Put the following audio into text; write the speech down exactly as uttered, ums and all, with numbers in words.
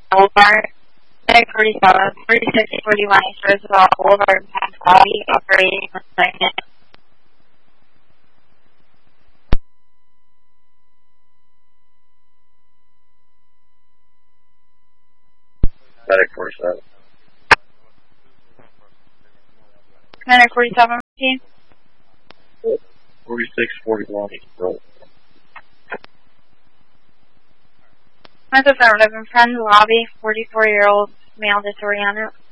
Boulevard. Medic forty-seven, forty-six forty-one East Roosevelt Boulevard, Pass Lobby, operating on second. Medic forty-seven. Medic forty-seven, team. forty-six forty-one East Roosevelt. That's affirmative in front of the lobby, forty-four-year-old male disoriented.